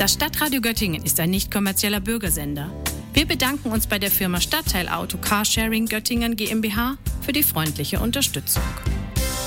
Das Stadtradio Göttingen ist ein nicht kommerzieller Bürgersender. Wir bedanken uns bei der Firma Stadtteilauto Carsharing Göttingen GmbH für die freundliche Unterstützung.